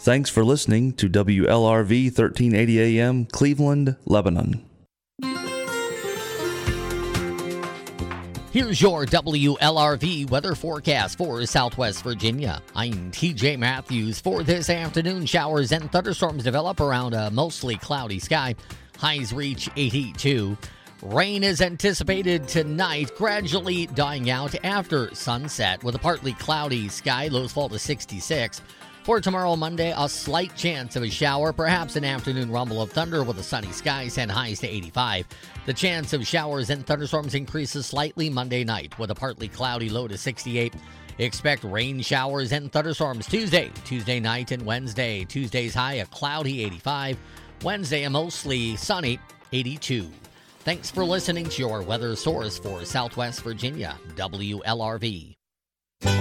Thanks for listening to WLRV 1380 AM, Cleveland, Lebanon. Here's your WLRV weather forecast for Southwest Virginia. I'm TJ Matthews. For this afternoon, showers and thunderstorms develop around a mostly cloudy sky. Highs reach 82. Rain is anticipated tonight, gradually dying out after sunset with a partly cloudy sky. Lows fall to 66. For tomorrow, Monday, a slight chance of a shower, perhaps an afternoon rumble of thunder with a sunny skies and highs to 85. The chance of showers and thunderstorms increases slightly Monday night with a partly cloudy low to 68. Expect rain showers and thunderstorms Tuesday night and Wednesday. Tuesday's high a cloudy 85. Wednesday a mostly sunny 82. Thanks for listening to your weather source for Southwest Virginia, WLRV.